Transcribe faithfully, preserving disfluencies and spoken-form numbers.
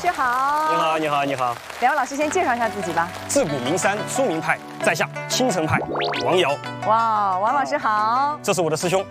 师好。 你好，你好，你好。 两位老师先介绍一下自己吧。 自古名山苏明派，在下青城派王瑶。 哇，王老师好。 这是我的师兄